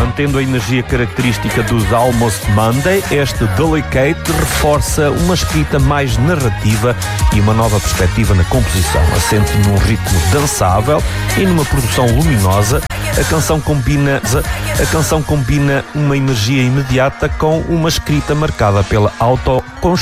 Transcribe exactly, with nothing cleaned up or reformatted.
Mantendo a energia característica dos Almost Monday, este Delicate reforça uma escrita mais narrativa e uma nova perspectiva na composição, assente num ritmo dançável e numa produção luminosa. A canção combina, a canção combina uma energia imediata com uma escrita marcada pela autoconsciência